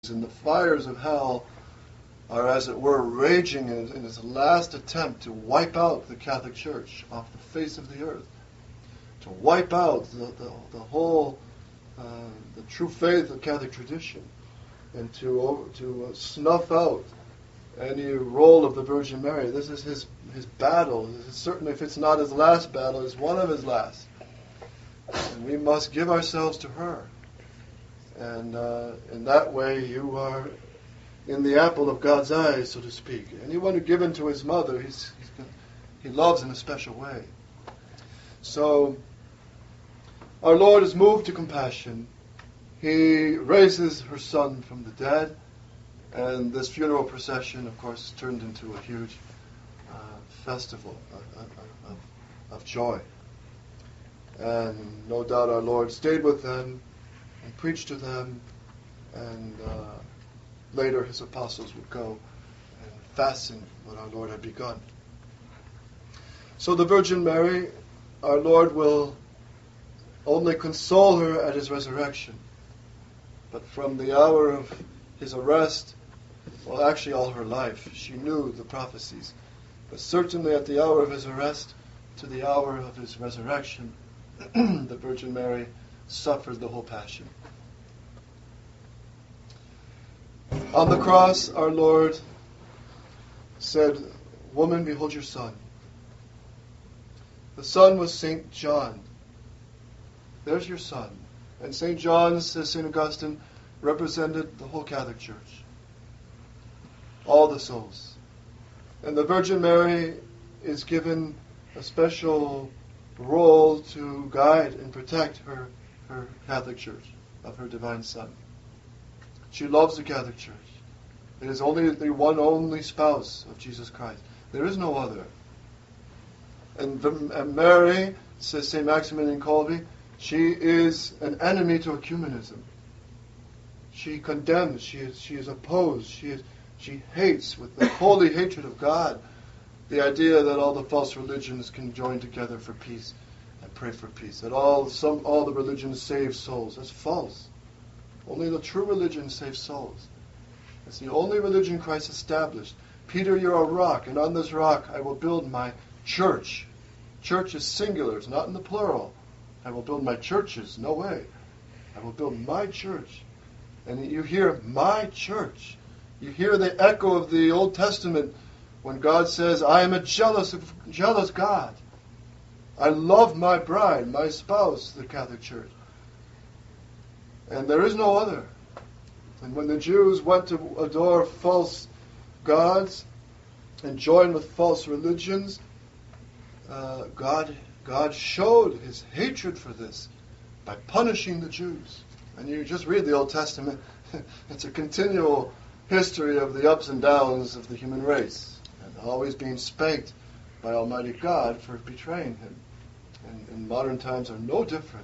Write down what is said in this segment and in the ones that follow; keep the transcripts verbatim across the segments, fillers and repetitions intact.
and the fires of hell are, as it were, raging in, in its last attempt to wipe out the Catholic Church off the face of the earth, to wipe out the, the, the whole, uh, the true faith of Catholic tradition, and to, to uh, snuff out any role of the Virgin Mary. This is his, his battle. This is certainly, if it's not his last battle, it's one of his last. And we must give ourselves to her. And uh, in that way, you are in the apple of God's eye, so to speak. Anyone who given to his mother, he's, he's, he loves in a special way. So, our Lord is moved to compassion. He raises her son from the dead. And this funeral procession, of course, turned into a huge uh, festival of, of, of joy. And no doubt our Lord stayed with them and preached to them, and uh, later his apostles would go and fasten what our Lord had begun. So the Virgin Mary, our Lord will only console her at his resurrection. But from the hour of his arrest, well, actually all her life, she knew the prophecies. But certainly at the hour of his arrest to the hour of his resurrection, the Virgin Mary suffered the whole passion. On the cross, our Lord said, "Woman, behold your son." The son was Saint John. There's your son. And Saint John, says Saint Augustine, represented the whole Catholic Church. All the souls. And the Virgin Mary is given a special role to guide and protect her, her Catholic Church of her divine Son. She loves the Catholic Church. It is only the one only spouse of Jesus Christ. There is no other. And, and Mary, says Saint Maximilian Kolbe, she is an enemy to ecumenism. She condemns, she is, she is opposed, she, is, she hates with the holy hatred of God the idea that all the false religions can join together for peace and pray for peace. That all some all the religions save souls. That's false. Only the true religion saves souls. It's the only religion Christ established. Peter, you're a rock, and on this rock I will build my church. Church is singular, it's not in the plural. I will build my churches. No way. I will build my church. And you hear my church. You hear the echo of the Old Testament when God says, I am a jealous, jealous God. I love my bride, my spouse, the Catholic Church. And there is no other. And when the Jews went to adore false gods and join with false religions, uh, God, God showed his hatred for this by punishing the Jews. And you just read the Old Testament. It's a continual history of the ups and downs of the human race. Always being spanked by Almighty God for betraying him. And, and modern times are no different.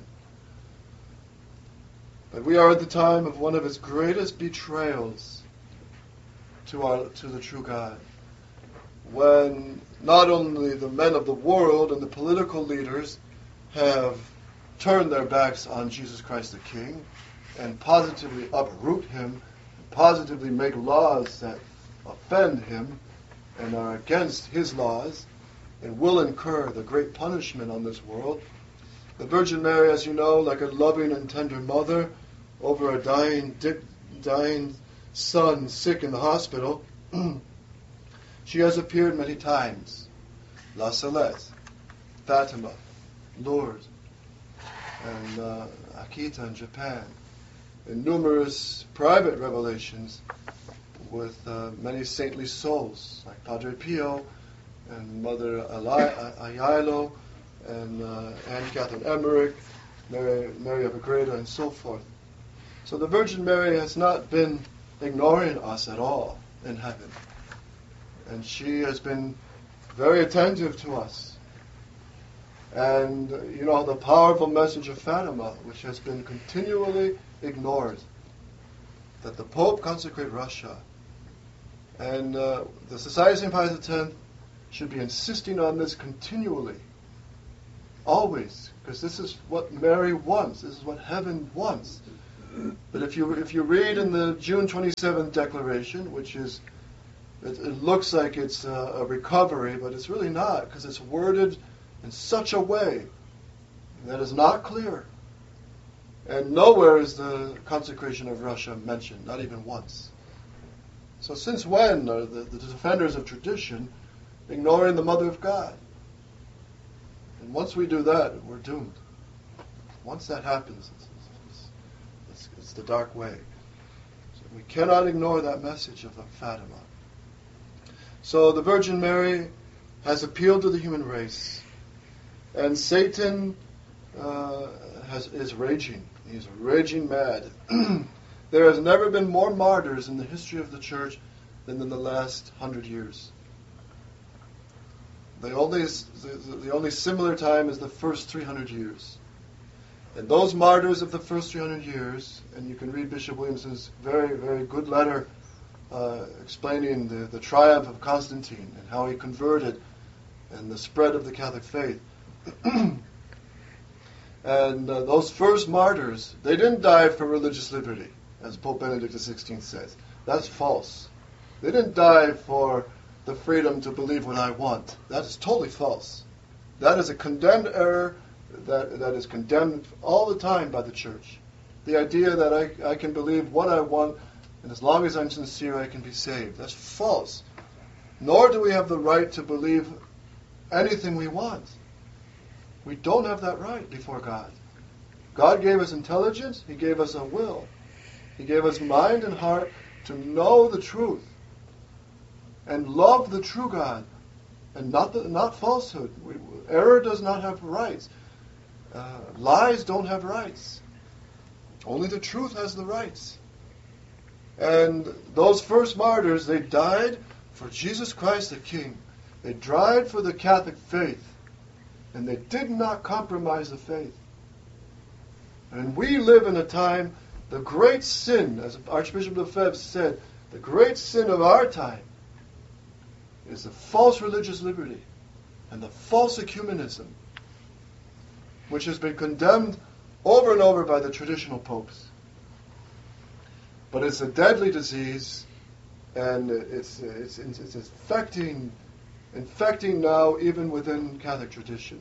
But we are at the time of one of his greatest betrayals to our to the true God. When not only the men of the world and the political leaders have turned their backs on Jesus Christ the King and positively uproot him, positively make laws that offend him, and are against his laws, and will incur the great punishment on this world. The Virgin Mary, as you know, like a loving and tender mother over a dying, di- dying son sick in the hospital, she has appeared many times. La Salette, Fatima, Lourdes, and uh, Akita in Japan, in numerous private revelations with uh, many saintly souls, like Padre Pio and Mother Ayalo and uh, Anne Catherine Emmerich, Mary, Mary of Agreda, and so forth. So the Virgin Mary has not been ignoring us at all in heaven. And she has been very attentive to us. And, you know, the powerful message of Fatima, which has been continually ignored, that the Pope consecrate Russia. And uh, the Society of Saint Pius X should be insisting on this continually, always, because this is what Mary wants. This is what heaven wants. But if you if you read in the June twenty-seventh declaration, which is, it, it looks like it's a, a recovery, but it's really not, because it's worded in such a way that is not clear. And nowhere is the consecration of Russia mentioned, not even once. So since when are the, the defenders of tradition ignoring the Mother of God? And once we do that, we're doomed. Once that happens, it's, it's, it's, it's the dark way. So we cannot ignore that message of Fatima. So the Virgin Mary has appealed to the human race, and Satan uh, has, is raging. He's raging mad. There has never been more martyrs in the history of the church than in the last hundred years. The only, the, the only similar time is the first three hundred years. And those martyrs of the first three hundred years, and you can read Bishop Williamson's very, very good letter uh, explaining the, the triumph of Constantine and how he converted and the spread of the Catholic faith. And uh, those first martyrs, they didn't die for religious liberty, as Pope Benedict the sixteenth says. That's false. They didn't die for the freedom to believe what I want. That is totally false. That is a condemned error that, that is condemned all the time by the Church. The idea that I, I can believe what I want, and as long as I'm sincere, I can be saved. That's false. Nor do we have the right to believe anything we want. We don't have that right before God. God gave us intelligence. He gave us a will. He gave us mind and heart to know the truth and love the true God and not the, not falsehood. We, error does not have rights. Uh, lies don't have rights. Only the truth has the rights. And those first martyrs, they died for Jesus Christ the King. They died for the Catholic faith. And they did not compromise the faith. And we live in a time, the great sin, as Archbishop Lefebvre said, the great sin of our time is the false religious liberty and the false ecumenism, which has been condemned over and over by the traditional popes. But it's a deadly disease, and it's it's it's, it's infecting infecting now even within Catholic tradition.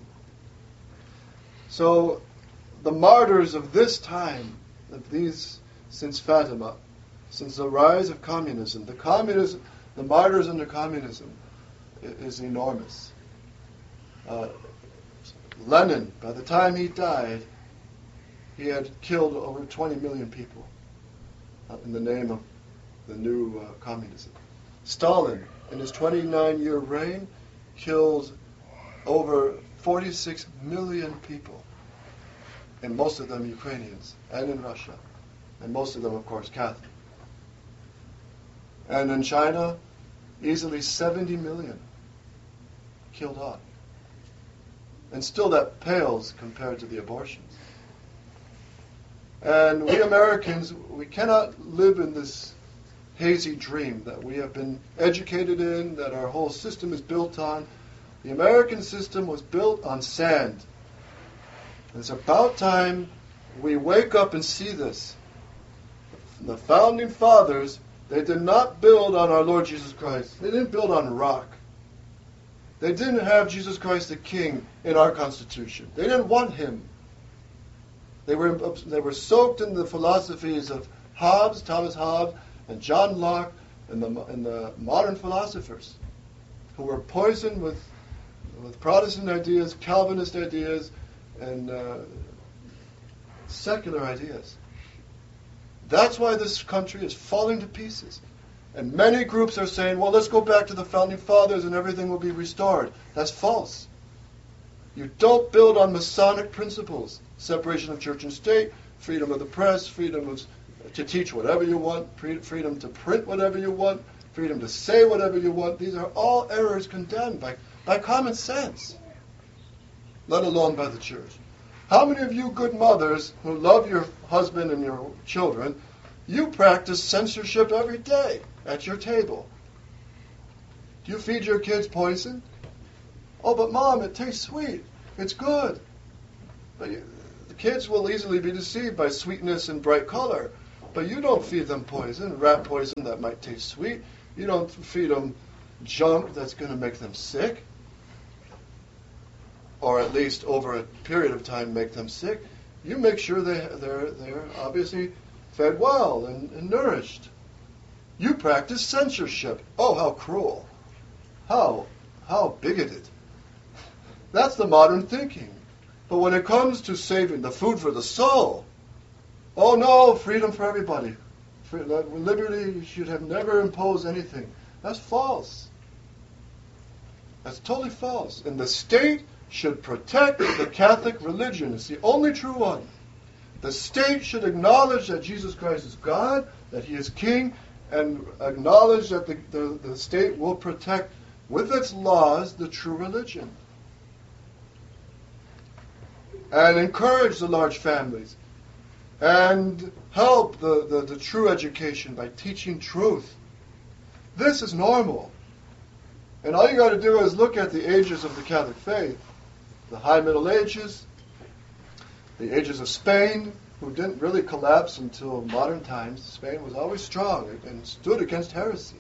So the martyrs of this time, of these since Fatima, since the rise of communism, the communism, the martyrs under communism is enormous. Uh, Lenin, by the time he died, he had killed over twenty million people uh, in the name of the new uh, communism. Stalin, in his twenty-nine-year reign, killed over forty-six million people, and most of them Ukrainians, and in Russia, and most of them, of course, Catholic. And in China, easily seventy million killed off. And still that pales compared to the abortions. And we Americans, we cannot live in this hazy dream that we have been educated in, that our whole system is built on. The American system was built on sand. It's about time we wake up and see this. The founding fathers, they did not build on our Lord Jesus Christ. They didn't build on rock. They didn't have Jesus Christ the King in our Constitution. They didn't want him. They were, they were soaked in the philosophies of Hobbes, Thomas Hobbes, and John Locke, and the, and the modern philosophers, who were poisoned with, with Protestant ideas, Calvinist ideas, and uh, secular ideas. That's why this country is falling to pieces. And many groups are saying, well, let's go back to the Founding Fathers and everything will be restored. That's false. You don't build on Masonic principles. Separation of church and state, freedom of the press, freedom of, to teach whatever you want, freedom to print whatever you want, freedom to say whatever you want. These are all errors condemned by, by common sense, let alone by the church. How many of you good mothers who love your husband and your children, you practice censorship every day at your table? Do you feed your kids poison? Oh, but Mom, it tastes sweet. It's good. But you, kids will easily be deceived by sweetness and bright color. But you don't feed them poison, rat poison that might taste sweet. You don't feed them junk that's going to make them sick. Or at least over a period of time make them sick. You make sure they, they're, they're obviously fed well and, and nourished. You practice censorship. Oh, how cruel. How, how bigoted. That's the modern thinking. But when it comes to saving the food for the soul, oh no, freedom for everybody. Liberty should have never imposed anything. That's false. That's totally false. And the state should protect the Catholic religion. It's the only true one. The state should acknowledge that Jesus Christ is God, that He is King, and acknowledge that the, the, the state will protect with its laws the true religion. And encourage the large families. And help the, the, the true education by teaching truth. This is normal. And all you got to do is look at the ages of the Catholic faith. The High Middle Ages, the ages of Spain, who didn't really collapse until modern times. Spain was always strong and stood against heresy.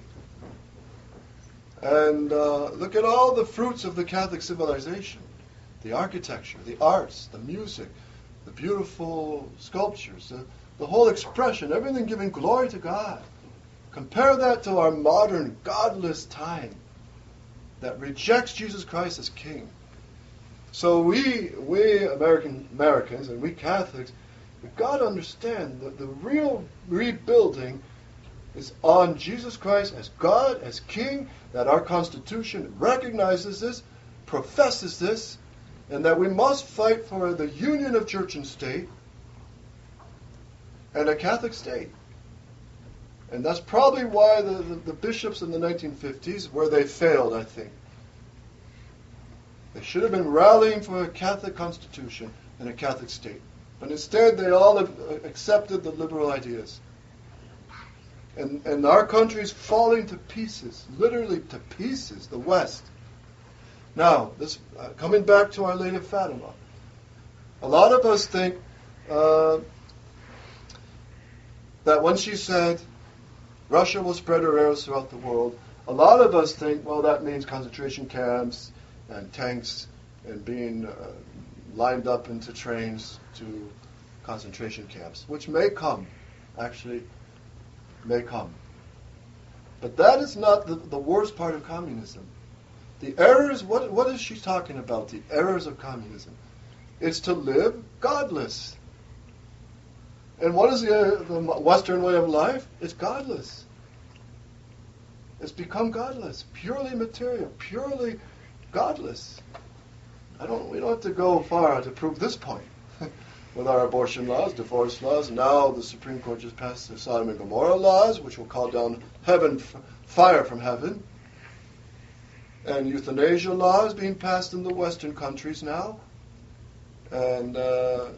And uh, look at all the fruits of the Catholic civilization. The architecture, the arts, the music, the beautiful sculptures, the, the whole expression, everything giving glory to God. Compare that to our modern godless time that rejects Jesus Christ as King. So we, we American Americans and we Catholics, we've got to understand that the real rebuilding is on Jesus Christ as God, as King, that our Constitution recognizes this, professes this, and that we must fight for the union of church and state and a Catholic state. And that's probably why the, the, the bishops in the nineteen fifties, where they failed, I think. They should have been rallying for a Catholic constitution and a Catholic state. But instead, they all have accepted the liberal ideas. And, and our country is falling to pieces, literally to pieces, the West. Now, this uh, coming back to Our Lady of Fatima. A lot of us think uh, that when she said, Russia will spread her arrows throughout the world, a lot of us think, well, that means concentration camps and tanks and being uh, lined up into trains to concentration camps, which may come, actually may come. But that is not the, the worst part of communism. The errors, what, what is she talking about, the errors of communism? It's to live godless. And what is the, the Western way of life? It's godless. It's become godless, purely material, purely godless. I don't. We don't have to go far to prove this point. With our abortion laws, divorce laws, now the Supreme Court just passed the Sodom and Gomorrah laws, which will call down heaven, fire from heaven. And euthanasia laws being passed in the Western countries now. And uh,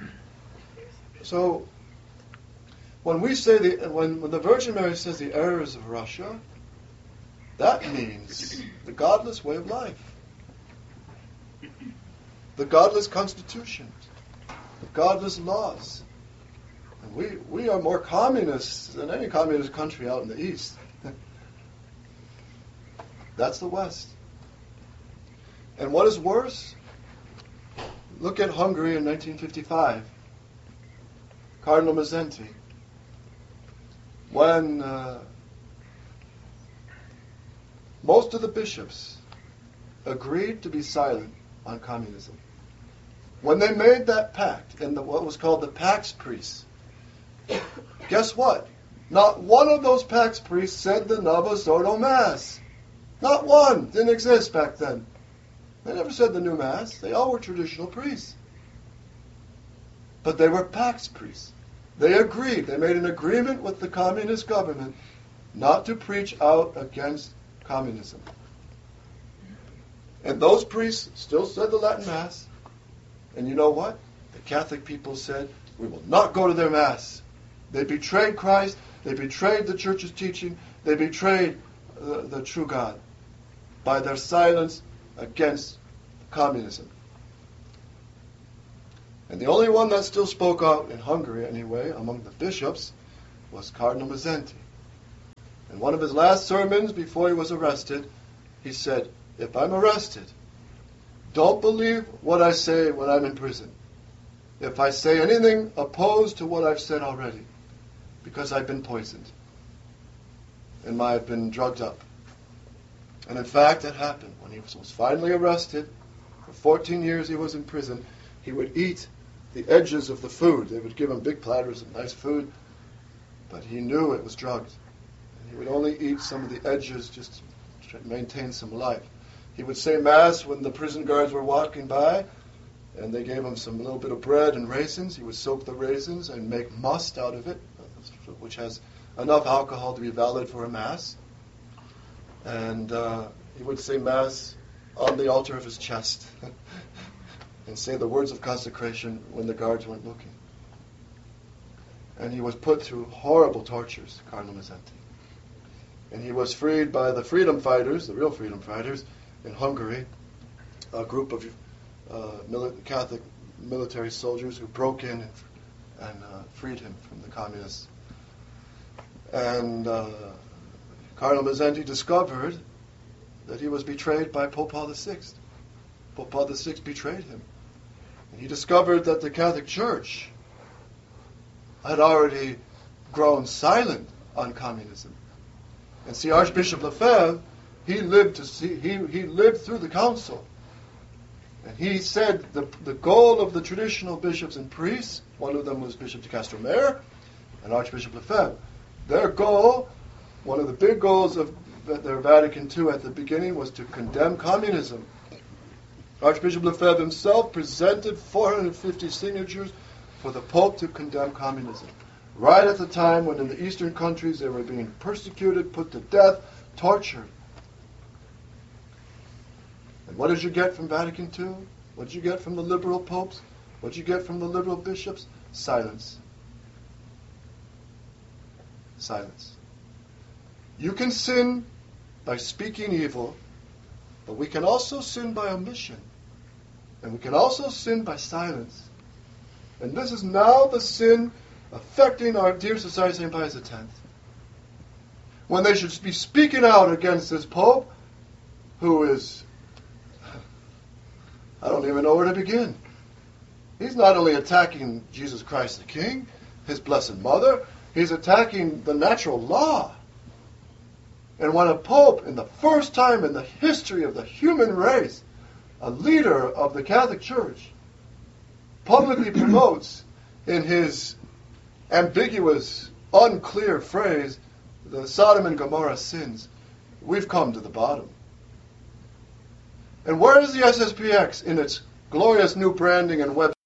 so, when we say the when, when the Virgin Mary says the errors of Russia, that means the godless way of life, the godless constitution, the godless laws. And we we are more communist than any communist country out in the East. That's the West. And what is worse? Look at Hungary in nineteen fifty-five. Cardinal Mazzenti. When uh, most of the bishops agreed to be silent on communism. When they made that pact in the, what was called the Pax Priests, guess what? Not one of those Pax Priests said the Novus Ordo Mass. Not one. Didn't exist back then. They never said the new Mass. They all were traditional priests. But they were Pax Priests. They agreed. They made an agreement with the communist government not to preach out against communism. And those priests still said the Latin Mass. And you know what? The Catholic people said, we will not go to their Mass. They betrayed Christ. They betrayed the Church's teaching. They betrayed the, the true God by their silence against communism. And the only one that still spoke out in Hungary, anyway, among the bishops, was Cardinal Mazzenti. In one of his last sermons before he was arrested, he said, "If I'm arrested, don't believe what I say when I'm in prison. If I say anything opposed to what I've said already, because I've been poisoned and I've been drugged up." And in fact, it happened. When he was finally arrested, for fourteen years he was in prison, he would eat the edges of the food. They would give him big platters of nice food, but he knew it was drugged. And he would only eat some of the edges just to try to maintain some life. He would say Mass when the prison guards were walking by, and they gave him some little bit of bread and raisins. He would soak the raisins and make must out of it, which has enough alcohol to be valid for a Mass. And uh, he would say Mass on the altar of his chest and say the words of consecration when the guards weren't looking. And he was put through horrible tortures, Cardinal Mazzenti. And he was freed by the freedom fighters, the real freedom fighters, in Hungary, a group of uh, mili- Catholic military soldiers who broke in and, and uh, freed him from the communists. And uh, Cardinal Mazzenti discovered that he was betrayed by Pope Paul the Sixth. Pope Paul the Sixth betrayed him. And he discovered that the Catholic Church had already grown silent on communism. And see, Archbishop Lefebvre, he lived to see he, he lived through the council. And he said the the goal of the traditional bishops and priests, one of them was Bishop de Castromayor and Archbishop Lefebvre, their goal, one of the big goals of their Vatican Two at the beginning, was to condemn communism. Archbishop Lefebvre himself presented four hundred fifty signatures for the Pope to condemn communism, right at the time when in the Eastern countries they were being persecuted, put to death, tortured. And what did you get from Vatican Two? What did you get from the liberal popes? What did you get from the liberal bishops? Silence. Silence. You can sin by speaking evil, but we can also sin by omission. And we can also sin by silence. And this is now the sin affecting our dear Society of Saint Pius X. When they should be speaking out against this Pope, who is, I don't even know where to begin. He's not only attacking Jesus Christ the King, his Blessed Mother, he's attacking the natural law. And when a Pope, in the first time in the history of the human race, a leader of the Catholic Church, publicly promotes in his ambiguous, unclear phrase, the Sodom and Gomorrah sins, we've come to the bottom. And where is the S S P X in its glorious new branding and web